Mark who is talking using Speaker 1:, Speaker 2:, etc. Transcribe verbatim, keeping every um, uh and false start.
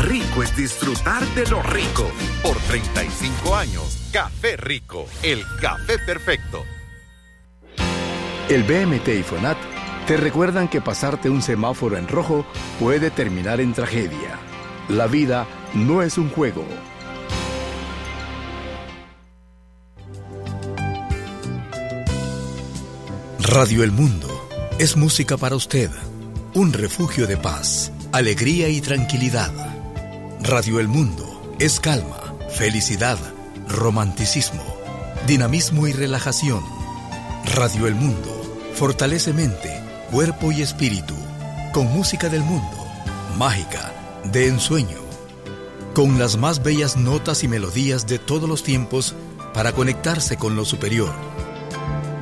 Speaker 1: Rico es disfrutar de lo rico. Por treinta y cinco años, Café Rico, el café perfecto.
Speaker 2: El B M T y FONAT te recuerdan que pasarte un semáforo en rojo puede terminar en tragedia. La vida no es un juego.
Speaker 3: Radio El Mundo es música para usted, un refugio de paz, alegría y tranquilidad. Radio El Mundo es calma, felicidad, romanticismo, dinamismo y relajación. Radio El Mundo fortalece mente, cuerpo y espíritu, con música del mundo, mágica, de ensueño, con las más bellas notas y melodías de todos los tiempos para conectarse con lo superior.